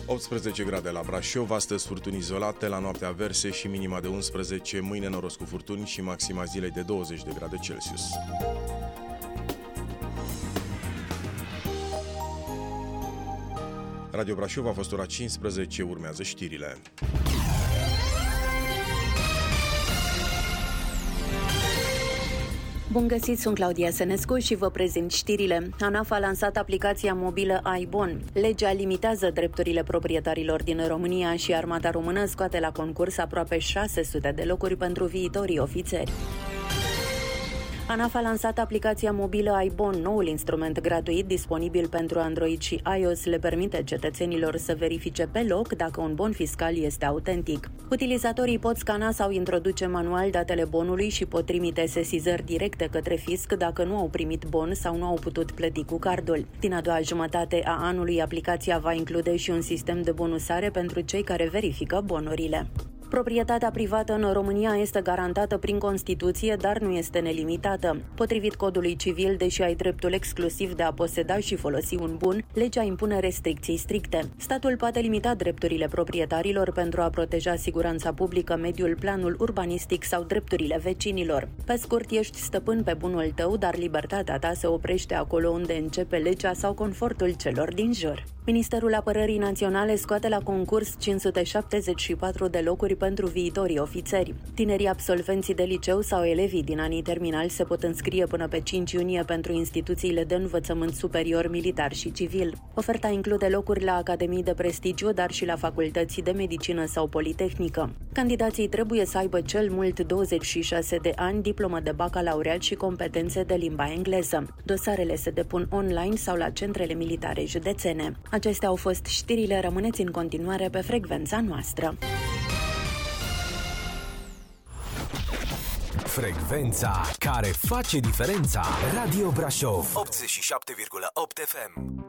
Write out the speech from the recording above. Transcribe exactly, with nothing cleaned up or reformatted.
optsprezece grade la Brașov, astăzi furtuni izolate, la noapte averse și minima de unsprezece, mâine noros cu furtuni și maxima zilei de douăzeci de grade Celsius. Radio Brașov, a fost ora cincisprezece, urmează știrile. Bun găsit, sunt Claudia Sănescu și vă prezint știrile. ANAF a lansat aplicația mobilă iBon. Legea limitează drepturile proprietarilor din România și Armata Română scoate la concurs aproape șase sute de locuri pentru viitorii ofițeri. ANAF a lansat aplicația mobilă iBon. Noul instrument gratuit disponibil pentru Android și iOS le permite cetățenilor să verifice pe loc dacă un bon fiscal este autentic. Utilizatorii pot scana sau introduce manual datele bonului și pot trimite sesizări directe către fisc dacă nu au primit bon sau nu au putut plăti cu cardul. Din a doua jumătate a anului, aplicația va include și un sistem de bonusare pentru cei care verifică bonurile. Proprietatea privată în România este garantată prin Constituție, dar nu este nelimitată. Potrivit Codului Civil, deși ai dreptul exclusiv de a poseda și folosi un bun, legea impune restricții stricte. Statul poate limita drepturile proprietarilor pentru a proteja siguranța publică, mediul, planul urbanistic sau drepturile vecinilor. Pe scurt, ești stăpân pe bunul tău, dar libertatea ta se oprește acolo unde începe legea sau confortul celor din jur. Ministerul Apărării Naționale scoate la concurs cinci sute șaptezeci și patru de locuri pentru viitorii ofițeri. Tinerii absolvenții de liceu sau elevii din anii terminali se pot înscrie până pe cinci iunie pentru instituțiile de învățământ superior, militar și civil. Oferta include locuri la academii de prestigiu, dar și la facultăți de medicină sau politehnică. Candidații trebuie să aibă cel mult douăzeci și șase de ani, diplomă de bacalaureat și competențe de limba engleză. Dosarele se depun online sau la centrele militare județene. Acestea au fost știrile, rămâneți în continuare pe frecvența noastră. Frecvența care face diferența. Radio Brașov optzeci și șapte virgulă opt F M.